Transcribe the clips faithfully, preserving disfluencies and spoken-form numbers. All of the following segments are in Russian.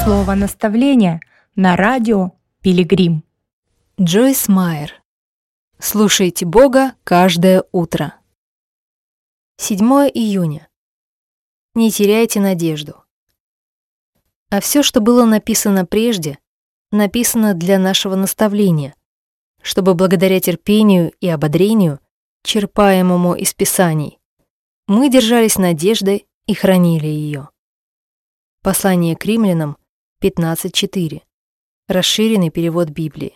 Слово наставления на радио Пилигрим. Джойс Майер. Слушайте Бога каждое утро. седьмое июня. Не теряйте надежду. А все, что было написано прежде, написано для нашего наставления, чтобы благодаря терпению и ободрению, черпаемому из Писаний, мы держались надеждой и хранили ее. Послание к римлянам пятнадцать четыре. Расширенный перевод Библии.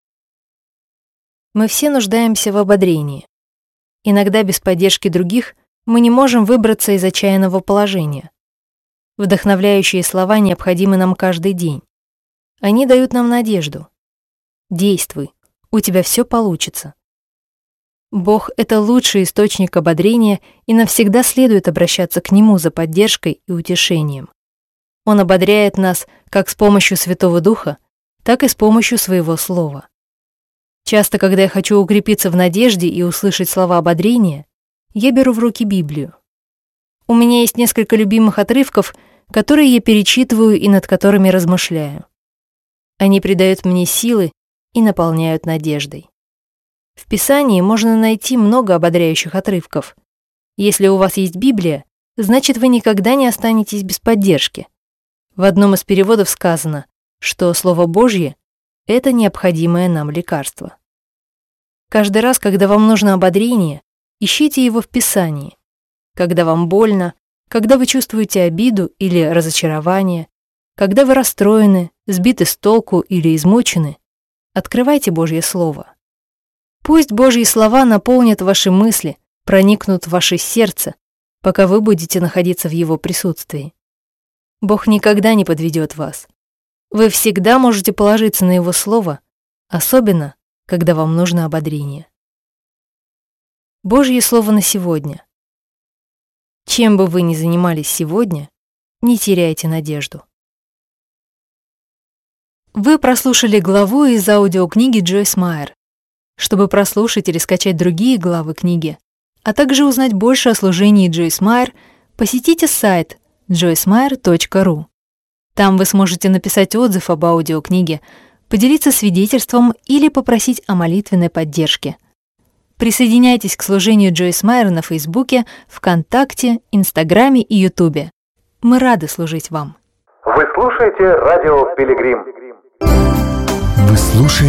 Мы все нуждаемся в ободрении. Иногда без поддержки других мы не можем выбраться из отчаянного положения. Вдохновляющие слова необходимы нам каждый день. Они дают нам надежду. Действуй, у тебя все получится. Бог — это лучший источник ободрения, и навсегда следует обращаться к Нему за поддержкой и утешением. Он ободряет нас как с помощью Святого Духа, так и с помощью Своего Слова. Часто, когда я хочу укрепиться в надежде и услышать слова ободрения, я беру в руки Библию. У меня есть несколько любимых отрывков, которые я перечитываю и над которыми размышляю. Они придают мне силы и наполняют надеждой. В Писании можно найти много ободряющих отрывков. Если у вас есть Библия, значит, вы никогда не останетесь без поддержки. В одном из переводов сказано, что Слово Божье — это необходимое нам лекарство. Каждый раз, когда вам нужно ободрение, ищите его в Писании. Когда вам больно, когда вы чувствуете обиду или разочарование, когда вы расстроены, сбиты с толку или измучены, открывайте Божье Слово. Пусть Божьи слова наполнят ваши мысли, проникнут в ваше сердце, пока вы будете находиться в Его присутствии. Бог никогда не подведет вас. Вы всегда можете положиться на Его Слово, особенно, когда вам нужно ободрение. Божье Слово на сегодня. Чем бы вы ни занимались сегодня, не теряйте надежду. Вы прослушали главу из аудиокниги Джойс Майер. Чтобы прослушать или скачать другие главы книги, а также узнать больше о служении Джойс Майер, посетите сайт джойс майер точка ру. Там вы сможете написать отзыв об аудиокниге, поделиться свидетельством или попросить о молитвенной поддержке. Присоединяйтесь к служению Джойс Майер на Фейсбуке, ВКонтакте, Инстаграме и Ютубе. Мы рады служить вам. Вы слушаете радио Пилигрим. Вы слушаете